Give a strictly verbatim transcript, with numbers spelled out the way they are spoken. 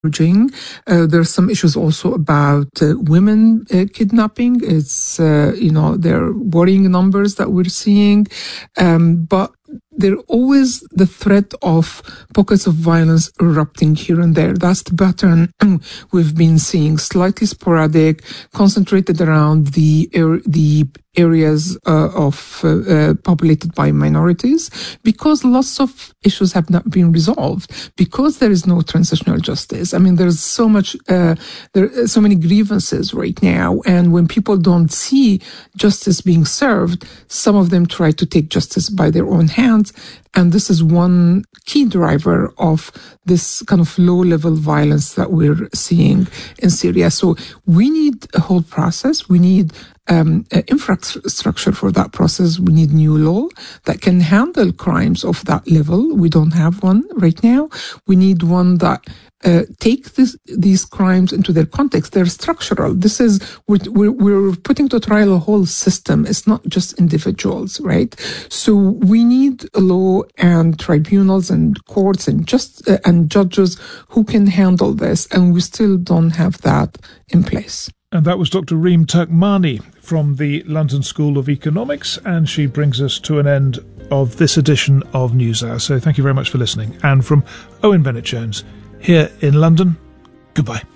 Uh, there's some issues also about uh, women uh, kidnapping. It's, uh, you know, there are worrying numbers that we're seeing. Um, but there always the threat of pockets of violence erupting here and there. That's the pattern we've been seeing, slightly sporadic, concentrated around the er- the areas uh, of uh, uh, populated by minorities, because lots of issues have not been resolved, because there is no transitional justice. I mean, there's so much, uh, there are so many grievances right now, and when people don't see justice being served, some of them try to take justice by their own hands. And this is one key driver of this kind of low-level violence that we're seeing in Syria. So we need a whole process. We need um, infrastructure for that process. We need new law that can handle crimes of that level. We don't have one right now. We need one that Uh, take this, these crimes into their context. They're structural. This is, we're, we're, we're putting to trial a whole system. It's not just individuals, right? So we need a law and tribunals and courts and just uh, and judges who can handle this, and we still don't have that in place. And that was Doctor Reem Turkmani from the London School of Economics, and she brings us to an end of this edition of NewsHour. So thank you very much for listening. And from Owen Bennett-Jones here in London, goodbye.